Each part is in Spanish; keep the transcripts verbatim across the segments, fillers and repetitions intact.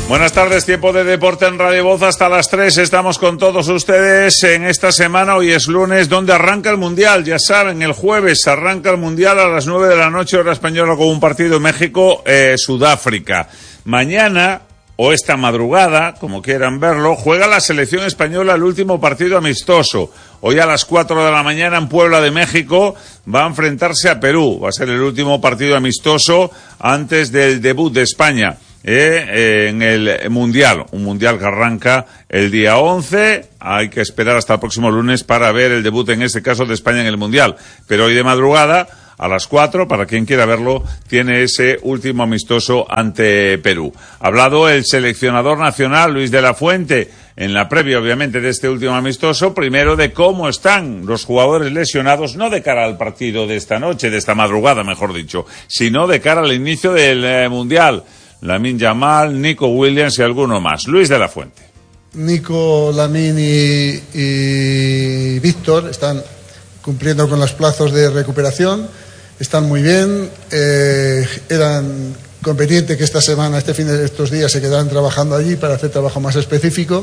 Buenas tardes, tiempo de deporte en Radio Voz hasta las tres. Estamos con todos ustedes en esta semana. Hoy es lunes, donde arranca el Mundial. Ya saben, el jueves arranca el Mundial a las nueve de la noche, hora española, con un partido México-Sudáfrica. Eh, Mañana, o esta madrugada, como quieran verlo, juega la selección española el último partido amistoso. Hoy a las cuatro de la mañana en Puebla de México va a enfrentarse a Perú. Va a ser el último partido amistoso antes del debut de España eh, eh, en el Mundial. Un Mundial que arranca el día once. Hay que esperar hasta el próximo lunes para ver el debut, en este caso, de España en el Mundial. Pero hoy de madrugada, a las cuatro, para quien quiera verlo, tiene ese último amistoso ante Perú. Ha hablado el seleccionador nacional, Luis de la Fuente, en la previa, obviamente, de este último amistoso, primero de cómo están los jugadores lesionados, no de cara al partido de esta noche, de esta madrugada, mejor dicho, sino de cara al inicio del eh, Mundial. Lamine Yamal, Nico Williams y alguno más. Luis de la Fuente. Nico, Lamine y, y Víctor están cumpliendo con los plazos de recuperación. Están muy bien, eh, eran conveniente que esta semana, este fin de estos días, se quedaran trabajando allí para hacer trabajo más específico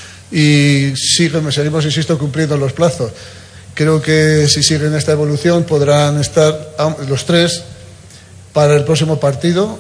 y siguen, seguimos, insisto, cumpliendo los plazos. Creo que si siguen esta evolución podrán estar los tres para el próximo partido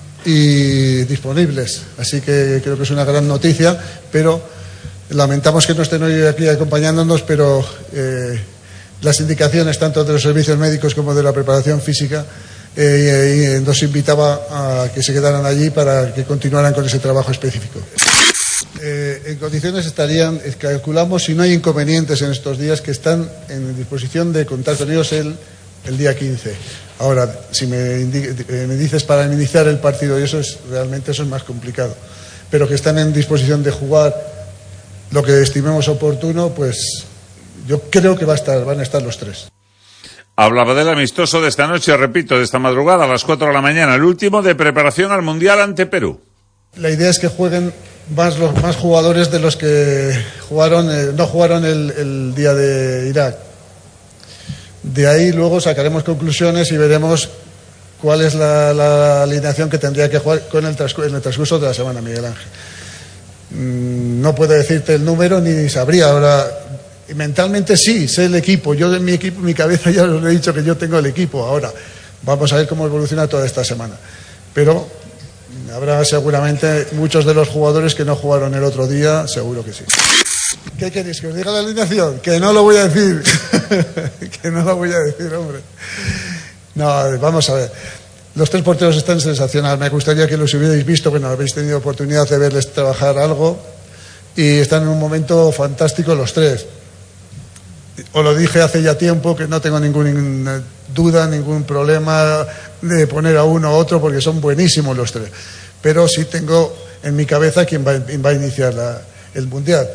y disponibles. Así que creo que es una gran noticia, pero lamentamos que no estén hoy aquí acompañándonos, pero Eh, las indicaciones tanto de los servicios médicos como de la preparación física eh, y nos invitaba a que se quedaran allí para que continuaran con ese trabajo específico. Eh, en condiciones estarían, calculamos, si no hay inconvenientes en estos días, que están en disposición de contar con ellos el, el día quince. Ahora, si me, indi- me dices para iniciar el partido, y eso es realmente eso es más complicado, pero que están en disposición de jugar lo que estimemos oportuno, pues yo creo que va a estar, van a estar los tres. Hablaba del amistoso de esta noche, repito, de esta madrugada a las cuatro de la mañana, el último de preparación al Mundial ante Perú. La idea es que jueguen más los más jugadores de los que jugaron, eh, no jugaron el, el día de Irak. De ahí luego sacaremos conclusiones y veremos cuál es la, la alineación que tendría que jugar con el transcurso, en el transcurso de la semana, Miguel Ángel. Mm, no puedo decirte el número ni sabría ahora. Y mentalmente sí, sé el equipo. Yo en mi equipo, en mi cabeza ya os he dicho que yo tengo el equipo. Ahora vamos a ver cómo evoluciona toda esta semana. Pero habrá seguramente muchos de los jugadores que no jugaron el otro día, seguro que sí. ¿Qué queréis? ¿Que os diga la alineación? Que no lo voy a decir. Que no lo voy a decir, hombre. No, vamos a ver. Los tres porteros están sensacionales. Me gustaría que los hubierais visto, que no habéis tenido oportunidad de verles trabajar algo. Y están en un momento fantástico los tres. Os lo dije hace ya tiempo que no tengo ninguna duda, ningún problema de poner a uno u otro porque son buenísimos los tres. Pero sí tengo en mi cabeza quién va, va a iniciar la, el Mundial.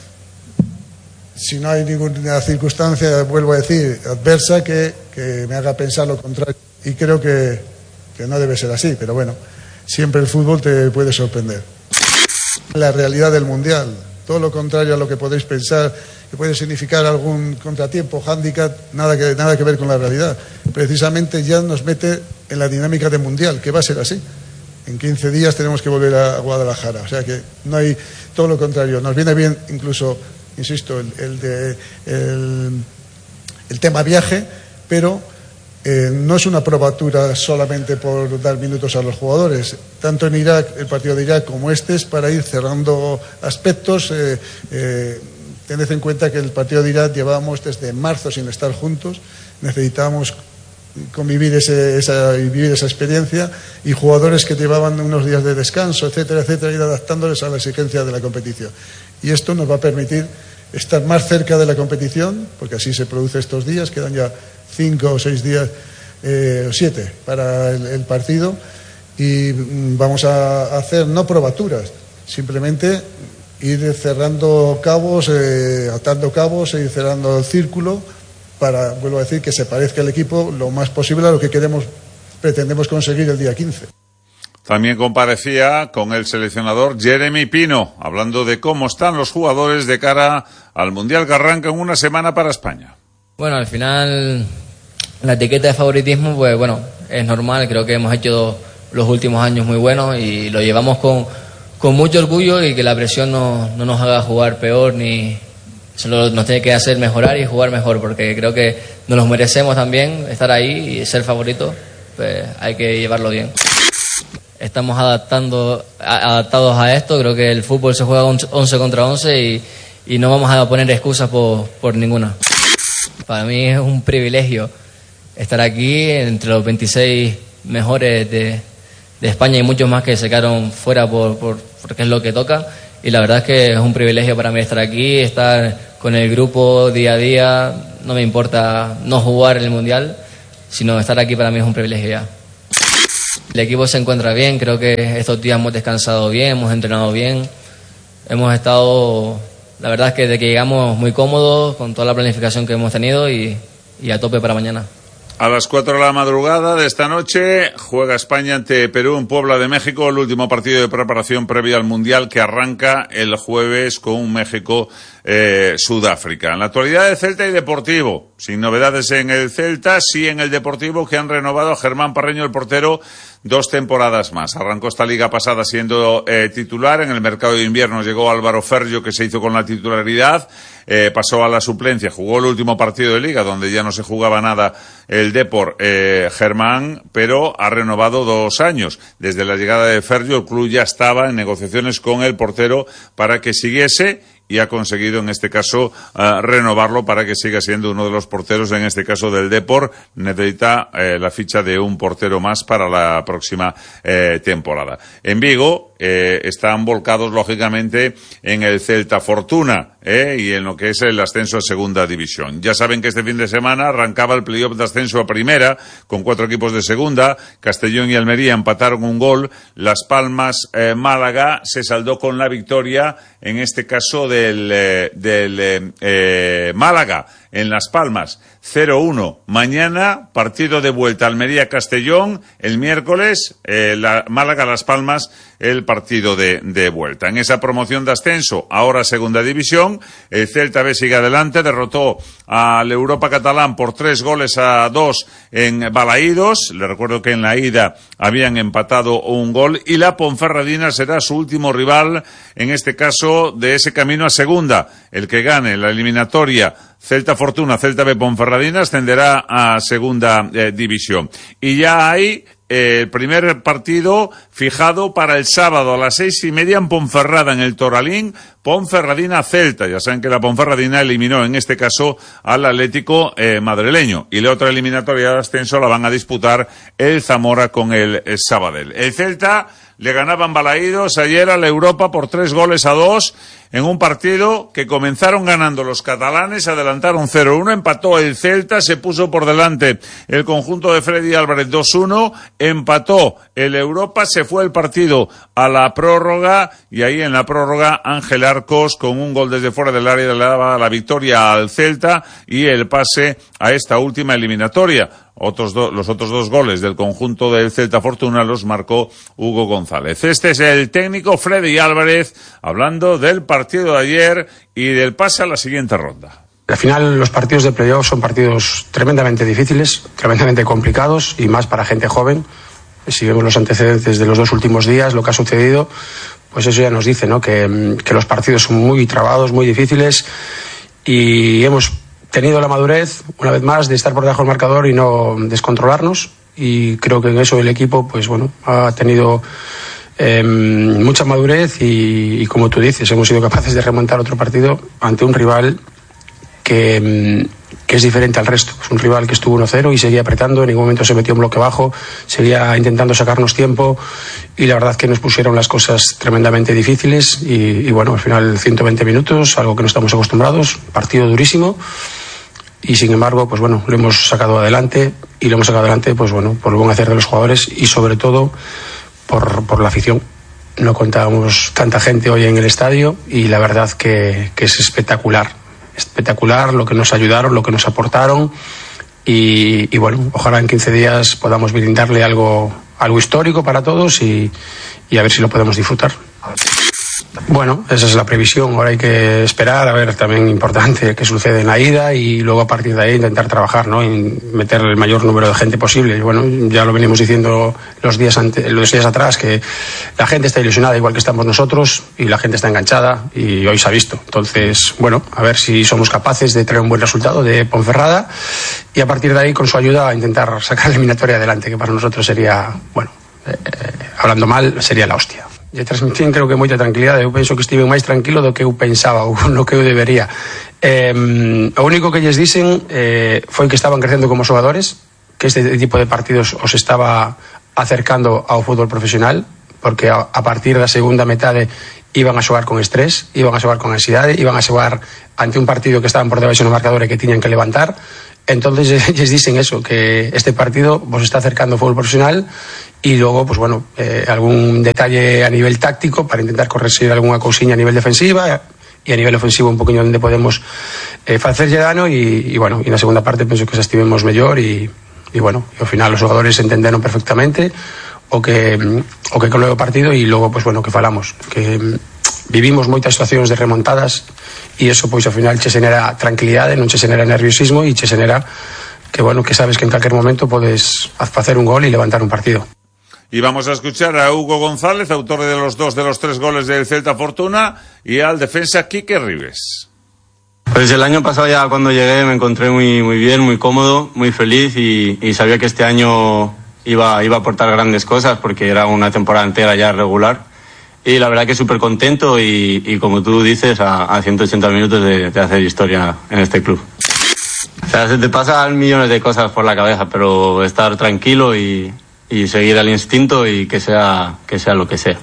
Si no hay ninguna circunstancia, vuelvo a decir, adversa que, que me haga pensar lo contrario. Y creo que, que no debe ser así, pero bueno, siempre el fútbol te puede sorprender. La realidad del Mundial, todo lo contrario a lo que podéis pensar, que puede significar algún contratiempo, hándicap, nada que, nada que ver con la realidad. Precisamente ya nos mete en la dinámica de Mundial, que va a ser así. En quince días tenemos que volver a Guadalajara, o sea que no hay, todo lo contrario, nos viene bien incluso, insisto, el, el, de, el, el tema viaje, pero eh, no es una probatura solamente por dar minutos a los jugadores. Tanto en Irak, el partido de Irak, como este, es para ir cerrando aspectos. Eh, eh, tened en cuenta que el partido de Irak llevábamos desde marzo sin estar juntos, necesitábamos convivir ese, esa, vivir esa experiencia, y jugadores que llevaban unos días de descanso, etcétera, etcétera, ir adaptándoles a la exigencia de la competición. Y esto nos va a permitir estar más cerca de la competición, porque así se produce estos días, quedan ya cinco o seis días, eh, o siete para el, el partido, y vamos a hacer no probaturas, simplemente ir cerrando cabos, eh, atando cabos e ir cerrando el círculo para, vuelvo a decir, que se parezca el equipo lo más posible a lo que queremos, pretendemos conseguir el día quince. También comparecía con el seleccionador Jeremy Pino, hablando de cómo están los jugadores de cara al Mundial que arranca en una semana para España. Bueno, al final la etiqueta de favoritismo, pues bueno, es normal. Creo que hemos hecho los últimos años muy buenos y lo llevamos con, con mucho orgullo y que la presión no, no nos haga jugar peor, ni solo nos tiene que hacer mejorar y jugar mejor, porque creo que nos los merecemos también, estar ahí y ser favoritos, pues hay que llevarlo bien. Estamos adaptando, adaptados a esto, creo que el fútbol se juega once contra once y, y no vamos a poner excusas por, por ninguna. Para mí es un privilegio estar aquí entre los veintiséis mejores de, de España y muchos más que se quedaron fuera por, por, porque es lo que toca, y la verdad es que es un privilegio para mí estar aquí, estar con el grupo día a día. No me importa no jugar el Mundial, sino estar aquí para mí es un privilegio ya. El equipo se encuentra bien, creo que estos días hemos descansado bien, hemos entrenado bien, hemos estado, la verdad es que desde que llegamos muy cómodos con toda la planificación que hemos tenido y, y a tope para mañana. A las cuatro de la madrugada de esta noche juega España ante Perú en Puebla de México, el último partido de preparación previo al Mundial que arranca el jueves con un México eh, Sudáfrica. En la actualidad de Celta y Deportivo, sin novedades en el Celta, sí en el Deportivo, que han renovado a Germán Parreño, el portero, dos temporadas más. Arrancó esta liga pasada siendo eh, titular. En el mercado de invierno llegó Álvaro Ferrio, que se hizo con la titularidad. Eh, pasó a la suplencia, jugó el último partido de liga, donde ya no se jugaba nada el Depor, eh, Germán, pero ha renovado dos años. Desde la llegada de Ferrio, el club ya estaba en negociaciones con el portero para que siguiese, y ha conseguido en este caso uh, renovarlo para que siga siendo uno de los porteros, en este caso del Depor. Necesita eh, la ficha de un portero más para la próxima eh, temporada. En Vigo eh, están volcados lógicamente en el Celta Fortuna eh, y en lo que es el ascenso a segunda división. Ya saben que este fin de semana arrancaba el playoff de ascenso a primera con cuatro equipos de segunda. Castellón y Almería empataron un gol. Las Palmas eh, Málaga se saldó con la victoria, en este caso del, eh, del eh, eh, Málaga en Las Palmas, cero uno. Mañana, partido de vuelta, Almería-Castellón, el miércoles, eh, la, Málaga-Las Palmas, el partido de, de vuelta. En esa promoción de ascenso, ahora segunda división, el Celta B sigue adelante, derrotó al Europa Catalán por tres goles a dos en Balaídos. Le recuerdo que en la ida habían empatado un gol, y la Ponferradina será su último rival, en este caso, de ese camino a segunda. El que gane la eliminatoria Celta Fortuna, Celta B Ponferradina, ascenderá a segunda eh, división. Y ya hay eh, el primer partido fijado para el sábado a las seis y media en Ponferrada, en el Toralín, Ponferradina Celta. Ya saben que la Ponferradina eliminó en este caso al Atlético eh, madrileño, y la otra eliminatoria de ascenso la van a disputar el Zamora con el, el Sabadell. El Celta le ganaban Balaídos ayer a la Europa por tres goles a dos en un partido que comenzaron ganando los catalanes, adelantaron cero uno, empató el Celta, se puso por delante el conjunto de Freddy Álvarez dos uno, empató el Europa, se fue el partido a la prórroga, y ahí en la prórroga Ángel Arcos con un gol desde fuera del área le daba la victoria al Celta y el pase a esta última eliminatoria. Otros do, los otros dos goles del conjunto del Celta Fortuna los marcó Hugo González. Este es el técnico Freddy Álvarez hablando del partido de ayer y del pase a la siguiente ronda. Al final los partidos de playoff son partidos tremendamente difíciles, tremendamente complicados, y más para gente joven. Si vemos los antecedentes de los dos últimos días, lo que ha sucedido, pues eso ya nos dice, ¿no? que, que los partidos son muy trabados, muy difíciles, y hemos tenido la madurez, una vez más, de estar por debajo del marcador y no descontrolarnos, y creo que en eso el equipo, pues bueno, ha tenido eh, mucha madurez y, y como tú dices, hemos sido capaces de remontar otro partido ante un rival que, que es diferente al resto. Es un rival que estuvo uno cero y seguía apretando, en ningún momento se metió en bloque bajo, seguía intentando sacarnos tiempo, y la verdad que nos pusieron las cosas tremendamente difíciles y, y bueno, al final ciento veinte minutos, algo que no estamos acostumbrados, partido durísimo. Y sin embargo, pues bueno, lo hemos sacado adelante, y lo hemos sacado adelante, pues bueno, por el buen hacer de los jugadores y sobre todo por, por la afición. No contábamos tanta gente hoy en el estadio, y la verdad que, que es espectacular, espectacular lo que nos ayudaron, lo que nos aportaron, y, y bueno, ojalá en quince días podamos brindarle algo, algo histórico para todos, y, y a ver si lo podemos disfrutar. Bueno, esa es la previsión. Ahora hay que esperar a ver, también importante qué sucede en la ida y luego a partir de ahí intentar trabajar, ¿no? Y meter el mayor número de gente posible. Y bueno, ya lo venimos diciendo los días ante, los días atrás, que la gente está ilusionada igual que estamos nosotros y la gente está enganchada y hoy se ha visto. Entonces, bueno, a ver si somos capaces de traer un buen resultado de Ponferrada y a partir de ahí, con su ayuda, intentar sacar la eliminatoria adelante, que para nosotros sería, bueno, eh, hablando mal, sería la hostia. E transmiten, creo que moita tranquilidade. Eu penso que estive máis tranquilo do que eu pensaba ou no que eu debería. Eh, o único que lles dicen eh, foi que estaban crecendo como xogadores, que este tipo de partidos os estaba acercando ao fútbol profesional, porque a, a partir da segunda metade iban a xogar con estrés, iban a xogar con ansiedade, iban a xogar ante un partido que estaban por debaixo no marcador e que tiñan que levantar. Entonces lles dicen eso, que este partido vos está acercando ao fútbol profesional y luego, pues bueno, eh, algún detalle a nivel táctico para intentar corregir alguna cousiña a nivel defensiva y a nivel ofensivo un poquinho onde podemos eh, facerlle dano y, y bueno, e na segunda parte penso que xa estivemos mellor e, e bueno, e ao final os xogadores entenderon perfectamente o que o que colou o partido e logo, pues bueno, que falamos que vivimos moitas situacións de remontadas e eso, pois, ao final che xenera tranquilidade, non che xenera nerviosismo e che xenera que, bueno, que sabes que en calquer momento podes facer un gol e levantar un partido. Y vamos a escuchar a Hugo González, autor de los dos de los tres goles del Celta Fortuna, y al defensa Quique Ribes. Pues el año pasado ya cuando llegué me encontré muy, muy bien, muy cómodo, muy feliz y, y sabía que este año iba, iba a aportar grandes cosas porque era una temporada entera ya regular. Y la verdad que súper contento y, y como tú dices, a, a ciento ochenta minutos de, de hacer historia en este club. O sea, se te pasan millones de cosas por la cabeza, pero estar tranquilo y, y seguir al instinto y que sea, que sea lo que sea.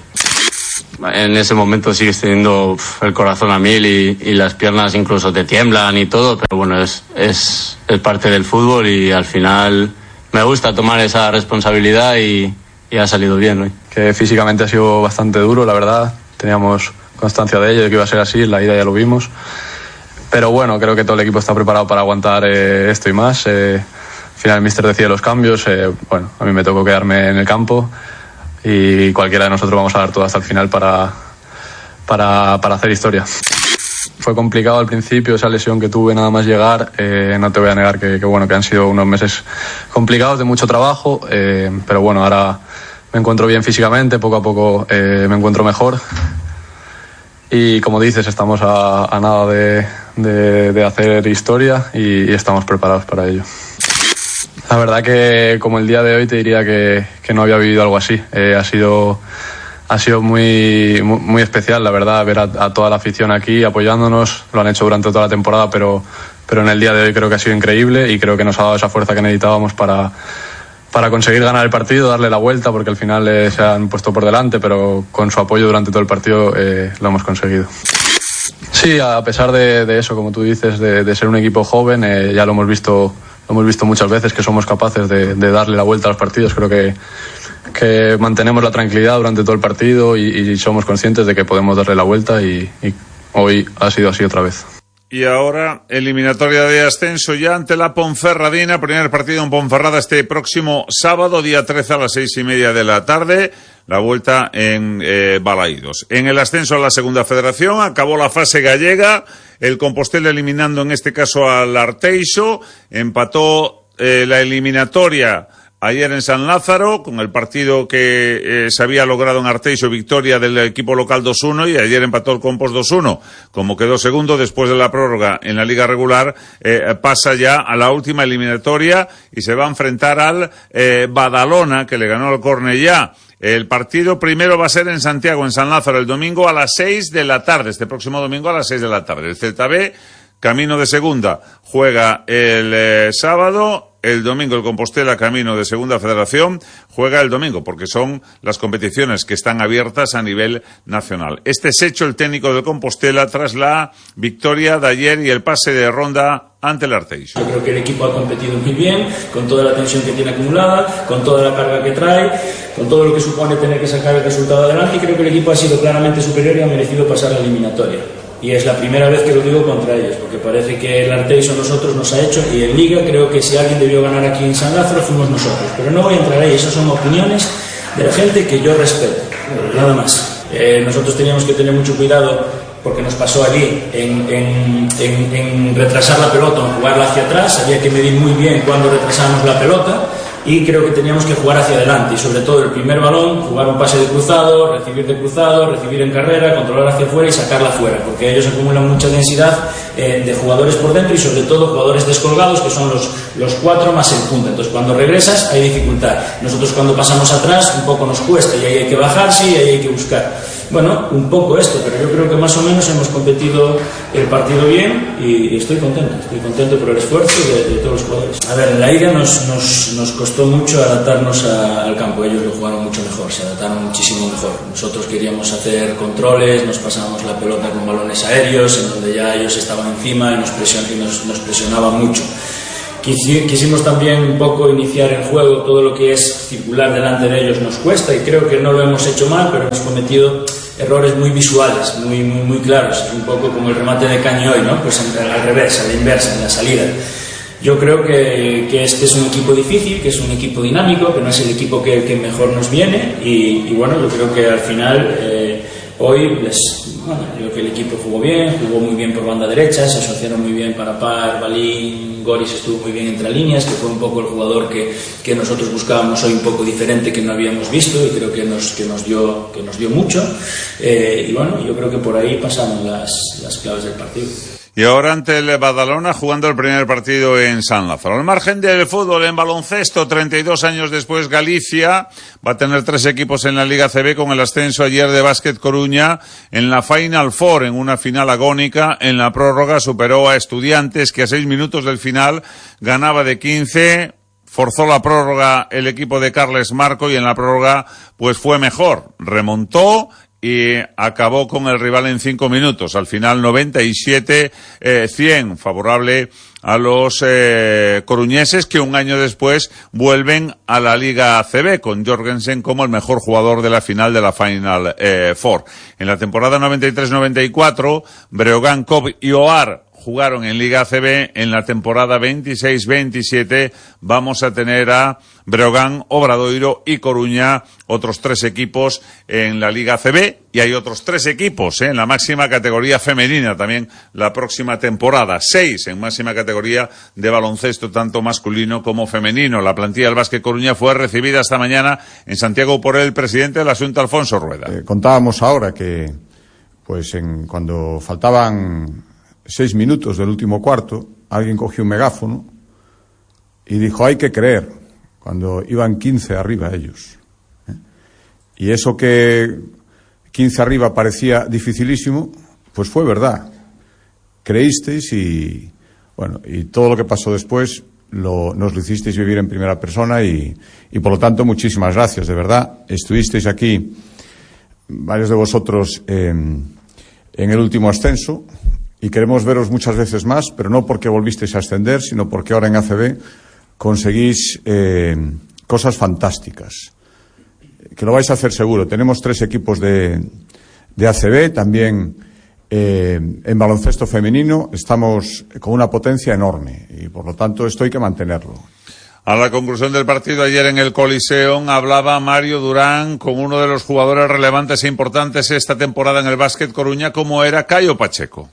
En ese momento sigues teniendo el corazón a mil y, y las piernas incluso te tiemblan y todo, pero bueno, es, es, es parte del fútbol y al final me gusta tomar esa responsabilidad y, y ha salido bien hoy. Que físicamente ha sido bastante duro, la verdad. Teníamos constancia de ello, de que iba a ser así, la ida ya lo vimos. Pero bueno, creo que todo el equipo está preparado para aguantar eh, esto y más. Eh, al final el míster decide los cambios. Eh, bueno, a mí me tocó quedarme en el campo y cualquiera de nosotros vamos a dar todo hasta el final para, para, para hacer historia. Fue complicado al principio, esa lesión que tuve nada más llegar. Eh, no te voy a negar que, que, bueno, que han sido unos meses complicados, de mucho trabajo. Eh, pero bueno, ahora me encuentro bien físicamente, poco a poco eh, me encuentro mejor. Y como dices, estamos a, a nada de, de, de hacer historia y, y estamos preparados para ello. La verdad que como el día de hoy te diría que, que no había vivido algo así. Eh, ha sido, ha sido muy, muy, muy especial, la verdad, ver a, a toda la afición aquí apoyándonos. Lo han hecho durante toda la temporada, pero, pero en el día de hoy creo que ha sido increíble y creo que nos ha dado esa fuerza que necesitábamos para, para conseguir ganar el partido, darle la vuelta, porque al final eh, se han puesto por delante, pero con su apoyo durante todo el partido eh, lo hemos conseguido. Sí, a pesar de, de eso, como tú dices, de, de ser un equipo joven, eh, ya lo hemos visto lo hemos visto muchas veces que somos capaces de, de darle la vuelta a los partidos. Creo que, que mantenemos la tranquilidad durante todo el partido y, y somos conscientes de que podemos darle la vuelta y, y hoy ha sido así otra vez. Y ahora, eliminatoria de ascenso ya ante la Ponferradina. Primer partido en Ponferrada este próximo sábado, día trece a las seis y media de la tarde. La vuelta en eh, Balaídos. En el ascenso a la segunda federación, acabó la fase gallega. El Compostela eliminando en este caso al Arteixo. Empató eh, la eliminatoria ayer en San Lázaro, con el partido que eh, se había logrado en Arteixo, victoria del equipo local dos uno, y ayer empató el Compos dos uno. Como quedó segundo después de la prórroga en la Liga Regular, eh, pasa ya a la última eliminatoria y se va a enfrentar al eh, Badalona, que le ganó al Cornellá. El partido primero va a ser en Santiago, en San Lázaro, el domingo a las seis de la tarde, este próximo domingo a las seis de la tarde. El Celta B, camino de segunda, juega el eh, sábado. El domingo el Compostela, camino de segunda federación, juega el domingo, porque son las competiciones que están abiertas a nivel nacional. Este es hecho el técnico del Compostela tras la victoria de ayer y el pase de ronda ante el Arteixo. Yo creo que el equipo ha competido muy bien, con toda la tensión que tiene acumulada, con toda la carga que trae, con todo lo que supone tener que sacar el resultado adelante, y creo que el equipo ha sido claramente superior y ha merecido pasar la eliminatoria. Y es la primera vez que lo digo contra ellos, porque parece que el Arteixo a nosotros nos ha hecho, y en Liga creo que si alguien debió ganar aquí en San Lázaro fuimos nosotros. Pero no voy a entrar ahí, esas son opiniones de la gente que yo respeto, nada más. Eh, nosotros teníamos que tener mucho cuidado, porque nos pasó allí, en, en, en, en retrasar la pelota, en jugarla hacia atrás. Había que medir muy bien cuándo retrasábamos la pelota, y creo que teníamos que jugar hacia adelante, y sobre todo el primer balón, jugar un pase de cruzado, recibir de cruzado, recibir en carrera, controlar hacia afuera y sacarla fuera, porque ellos acumulan mucha densidad eh, de jugadores por dentro, y sobre todo jugadores descolgados, que son los, los cuatro más en punta. Entonces cuando regresas hay dificultad. Nosotros cuando pasamos atrás un poco nos cuesta, y ahí hay que bajarse y ahí hay que buscar. Bueno, un poco esto, pero yo creo que más o menos hemos competido el partido bien, y, y estoy contento, estoy contento por el esfuerzo de, de todos los jugadores. A ver, en la ida nos, nos, nos costó mucho adaptarnos a, al campo. Ellos lo jugaron mucho mejor, se adaptaron muchísimo mejor. Nosotros queríamos hacer controles, nos pasábamos la pelota con balones aéreos, en donde ya ellos estaban encima y nos, presion, y nos, nos presionaban mucho. Quisimos también un poco iniciar el juego, todo lo que es circular delante de ellos nos cuesta, y creo que no lo hemos hecho mal, pero hemos cometido errores muy visuales, muy, muy, muy claros. Es un poco como el remate de Cañi hoy, ¿no? Pues en, al revés, a la inversa, en la salida. Yo creo que, que este es un equipo difícil, que es un equipo dinámico, que no es el equipo que, que mejor nos viene, y, y bueno, yo creo que al final eh, hoy les, bueno, creo que el equipo jugó bien, jugó muy bien por banda derecha, se asociaron muy bien para Par, Balín, Goris estuvo muy bien entre líneas, que fue un poco el jugador que, que nosotros buscábamos hoy, un poco diferente, que no habíamos visto, y creo que nos, que nos, dio, que nos dio mucho, eh, y bueno, yo creo que por ahí pasaron las, las claves del partido. Y ahora ante el Badalona, jugando el primer partido en San Lázaro. Al margen del fútbol, en baloncesto, treinta y dos años después, Galicia va a tener tres equipos en la Liga C B, con el ascenso ayer de Básquet Coruña en la Final Four, en una final agónica. En la prórroga superó a Estudiantes, que a seis minutos del final ganaba de quince. Forzó la prórroga el equipo de Carles Marco, y en la prórroga pues fue mejor. Remontó y acabó con el rival en cinco minutos. Al final noventa y siete a cien, favorable a los eh, coruñeses, que un año después vuelven a la Liga C B, con Jorgensen como el mejor jugador de la final de la Final eh, Four. En la temporada noventa y tres noventa y cuatro, Breogán, Cobb y Oar jugaron en Liga C B. En la temporada veintiséis veintisiete vamos a tener a Breogán, Obradoiro y Coruña, otros tres equipos en la Liga C B, y hay otros tres equipos ¿eh? en la máxima categoría femenina también la próxima temporada, seis en máxima categoría de baloncesto, tanto masculino como femenino. La plantilla del Básquet Coruña fue recibida esta mañana en Santiago por el presidente de la Xunta, Alfonso Rueda. Eh, contábamos ahora que pues en, cuando faltaban seis minutos del último cuarto, alguien cogió un megáfono y dijo: hay que creer, cuando iban quince arriba ellos. ¿Eh? Y eso que quince arriba parecía dificilísimo, pues fue verdad. Creísteis y, bueno, y todo lo que pasó después lo, nos lo hicisteis vivir en primera persona, y, y por lo tanto muchísimas gracias, de verdad. Estuvisteis aquí, varios de vosotros, eh, en el último ascenso, y queremos veros muchas veces más, pero no porque volvisteis a ascender, sino porque ahora en A C B conseguís eh, cosas fantásticas, que lo vais a hacer seguro. Tenemos tres equipos de, de A C B, también eh, en baloncesto femenino estamos con una potencia enorme, y por lo tanto esto hay que mantenerlo. A la conclusión del partido ayer en el Coliseum hablaba Mario Durán con uno de los jugadores relevantes e importantes esta temporada en el Básquet Coruña, como era Caio Pacheco.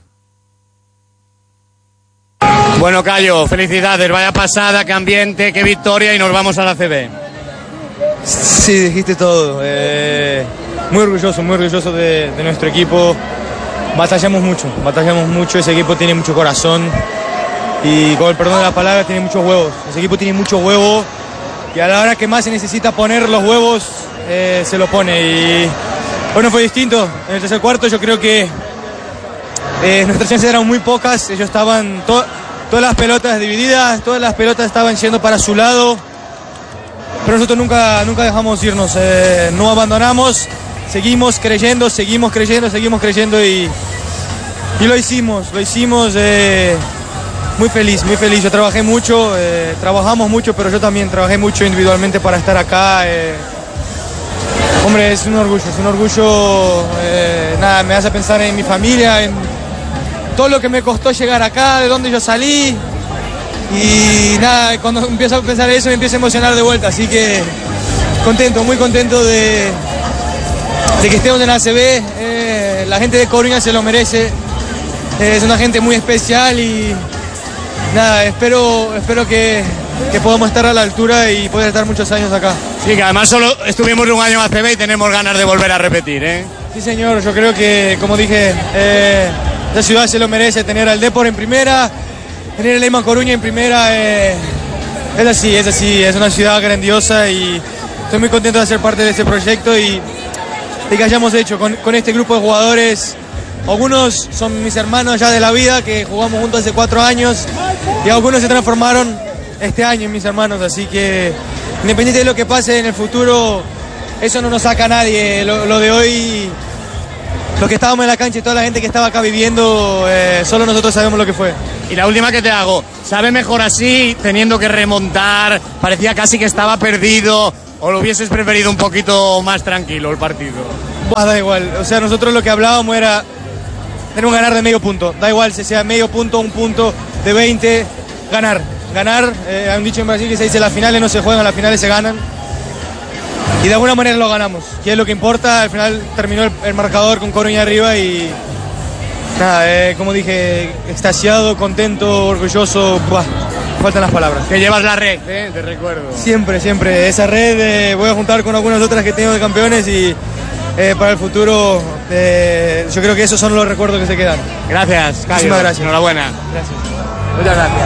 Bueno, Caio, felicidades, vaya pasada, qué ambiente, qué victoria, y nos vamos a la C B. Sí, dijiste todo. Eh, muy orgulloso, muy orgulloso de, de nuestro equipo. Batallamos mucho, batallamos mucho, ese equipo tiene mucho corazón y, con el perdón de la palabra, tiene muchos huevos. Ese equipo tiene mucho huevo, y a la hora que más se necesita poner los huevos, eh, se lo pone. Y bueno, fue distinto. En el tercer cuarto yo creo que eh, nuestras chances eran muy pocas, ellos estaban... To- Todas las pelotas divididas, todas las pelotas estaban yendo para su lado, pero nosotros nunca, nunca dejamos irnos, eh, no abandonamos, seguimos creyendo, seguimos creyendo, seguimos creyendo y, y lo hicimos, lo hicimos, eh, muy feliz, muy feliz. Yo trabajé mucho, eh, trabajamos mucho, pero yo también trabajé mucho individualmente para estar acá. Eh, hombre, es un orgullo, es un orgullo, eh, nada, me hace pensar en mi familia, en todo lo que me costó llegar acá, de dónde yo salí, y nada, cuando empiezo a pensar eso me empiezo a emocionar de vuelta, así que contento, muy contento de, de que estemos en la A C B. Eh, la gente de Coruña se lo merece. Eh, es una gente muy especial y nada, espero, espero que, que podamos estar a la altura y poder estar muchos años acá. Sí, que además solo estuvimos un año en A C B y tenemos ganas de volver a repetir, ¿eh? Sí, señor, yo creo que, como dije, eh, la ciudad se lo merece, tener al Depor en primera, tener el Leyman Coruña en primera. Eh, es así, es así, es una ciudad grandiosa y estoy muy contento de ser parte de este proyecto y de que hayamos hecho con, con este grupo de jugadores. Algunos son mis hermanos ya de la vida, que jugamos juntos hace cuatro años, y algunos se transformaron este año en mis hermanos, así que independiente de lo que pase en el futuro, eso no nos saca a nadie. Lo, lo de hoy, lo que estábamos en la cancha y toda la gente que estaba acá viviendo, eh, solo nosotros sabemos lo que fue. Y la última que te hago, ¿sabe mejor así, teniendo que remontar? Parecía casi que estaba perdido, ¿o lo hubieses preferido un poquito más tranquilo el partido? Bah, da igual, o sea, nosotros lo que hablábamos era, tenemos que ganar de medio punto, da igual si sea medio punto, un punto, de veinte, ganar, ganar, eh, hay un dicho en Brasil que se dice, las finales no se juegan, las finales se ganan, y de alguna manera lo ganamos, que es lo que importa. Al final terminó el, el marcador con Coruña arriba y nada, eh, como dije, extasiado, contento, orgulloso, buah, faltan las palabras. Que llevas la red, ¿eh? Te recuerdo. Siempre, siempre, esa red eh, voy a juntar con algunas otras que tengo de campeones y eh, para el futuro eh, yo creo que esos son los recuerdos que se quedan. Gracias, Cayo. Muchísimas gracias. Enhorabuena. Gracias. Muchas gracias.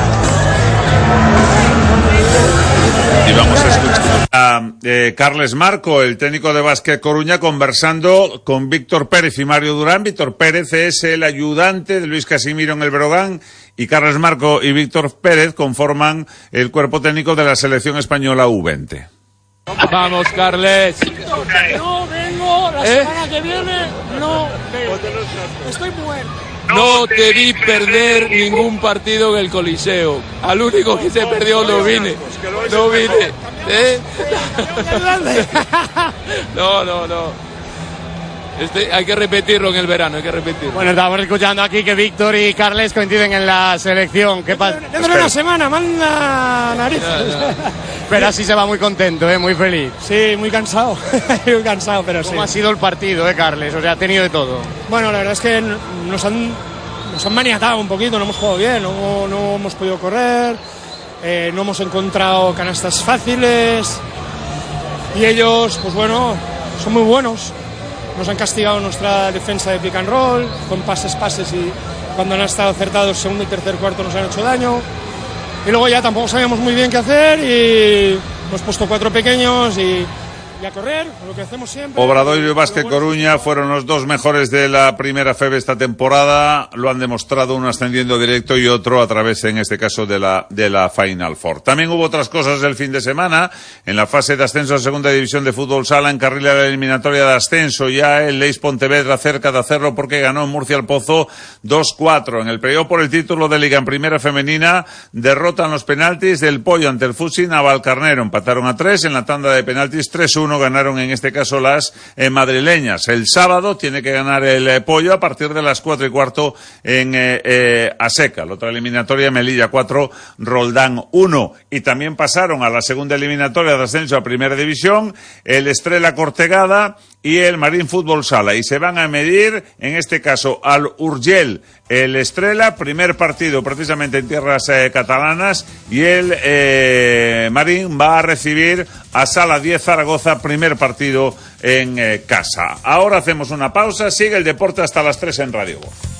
Y vamos a escuchar a eh, Carles Marco, el técnico de Básquet Coruña, conversando con Víctor Pérez y Mario Durán. Víctor Pérez es el ayudante de Luis Casimiro en el Breogán y Carles Marco y Víctor Pérez conforman el cuerpo técnico de la selección española U veinte. Vamos, Carles. No vengo la ¿Eh? semana que viene, no vengo. Estoy muerto. No te vi perder ningún partido en el Coliseo. Al único que se perdió no vine. No vine. ¿Eh? No, no, no. Este, hay que repetirlo en el verano, hay que repetirlo. Bueno, estamos escuchando aquí que Víctor y Carles coinciden en la selección. ¿Qué pasa? Dentro de una semana, manda narices. No, no. Pero así se va muy contento, ¿eh? Muy feliz. Sí, muy cansado. Muy cansado, pero sí. ¿Cómo ha sido el partido, eh, Carles? O sea, ha tenido de todo. Bueno, la verdad es que nos han, nos han maniatado un poquito, no hemos jugado bien, no, no hemos podido correr, eh, no hemos encontrado canastas fáciles y ellos, pues bueno, son muy buenos. Nos han castigado nuestra defensa de pick and roll, con pases, pases, y cuando han estado acertados segundo y tercer cuarto nos han hecho daño. Y luego ya tampoco sabíamos muy bien qué hacer y hemos puesto cuatro pequeños y, y a correr, lo que hacemos siempre. Obradoiro y Básquet Coruña fueron los dos mejores de la primera F E B esta temporada, lo han demostrado, uno ascendiendo directo y otro a través, en este caso, de la de la Final Four. También hubo otras cosas el fin de semana, en la fase de ascenso a Segunda División de Fútbol Sala, en carrila la eliminatoria de ascenso, ya el Leis Pontevedra cerca de hacerlo porque ganó en Murcia al Pozo dos cuatro. En el periodo por el título de Liga en Primera Femenina, derrotan los penaltis del Pollo ante el Fusi Navalcarnero, empataron a tres, en la tanda de penaltis tres uno ganaron en este caso las eh, madrileñas. El sábado tiene que ganar el eh, Pollo a partir de las cuatro y cuarto en eh, eh, Aseca. La otra eliminatoria, Melilla cuatro, Roldán uno. Y también pasaron a la segunda eliminatoria de ascenso a Primera División el Estrella Cortegada y el Marín Fútbol Sala. Y se van a medir, en este caso, al Urgell, el Estrella, primer partido precisamente en tierras eh, catalanas, y el eh, Marín va a recibir a Sala diez Zaragoza, primer partido en eh, casa. Ahora hacemos una pausa, sigue el deporte hasta las tres en Radio Voz.